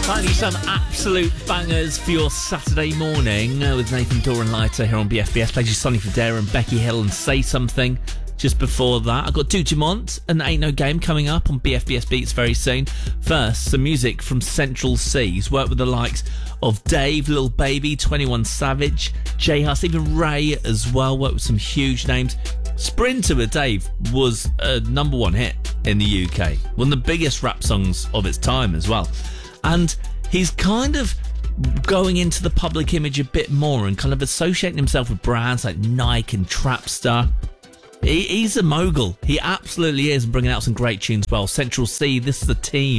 Finally, some absolute bangers for your Saturday morning with Nathan Doran Lighter here on BFBS. Plays you Sonny Fodera and Becky Hill and Say Something. Just before that, I've got Du Dumont and Ain't No Game coming up on BFBS Beats very soon. First, some music from Central C. He's worked with the likes of Dave, Lil Baby, 21 Savage, J Hus, even Ray as well. Worked with some huge names. Sprinter with Dave was a number one hit in the UK. One of the biggest rap songs of its time as well. And he's kind of going into the public image a bit more and kind of associating himself with brands like Nike and Trapstar. He's a mogul. He absolutely is, and bringing out some great tunes as well. Central C, this is the team.